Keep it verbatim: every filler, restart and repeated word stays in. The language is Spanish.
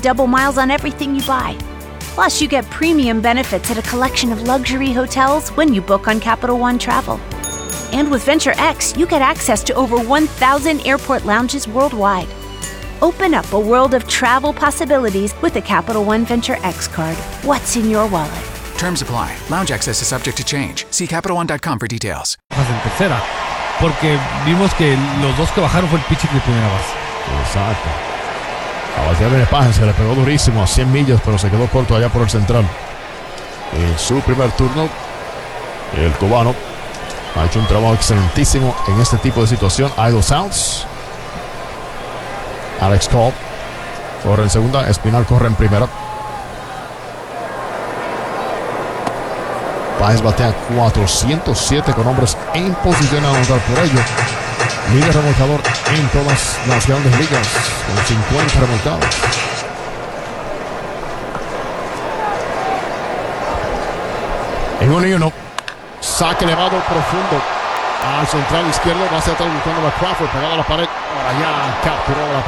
double miles on everything you buy. Plus, you get premium benefits at a collection of luxury hotels when you book on Capital One Travel. And with Venture X, you get access to over one thousand airport lounges worldwide. Open up a world of travel possibilities with the Capital One Venture X card. What's in your wallet? Terms apply. Lounge access is subject to change. See Capital One dot com for details. En tercera, porque vimos que los dos que bajaron fue el pitching de primera base. Exacto. A batear en Paje se le pegó durísimo a cien millas, pero se quedó corto allá por el central. En su primer turno, el cubano ha hecho un trabajo excelentísimo en este tipo de situación. Hay dos outs. Alex Cobb corre en segunda, Espinal corre en primera. Páez batea cuatrocientos siete con hombres en posición a anotar. Por ello, líder remolcador en todas las grandes ligas con cincuenta remolcados. En uno y uno, saque elevado profundo al central izquierdo, va hacia atrás buscando a Crawford pegado a la pared. Ahora ya capturó la